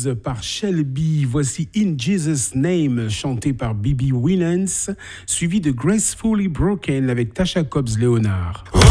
Blues par Shelby. Voici In Jesus' Name, chanté par Bibi Winans, suivi de Gracefully Broken avec Tasha Cobbs Leonard.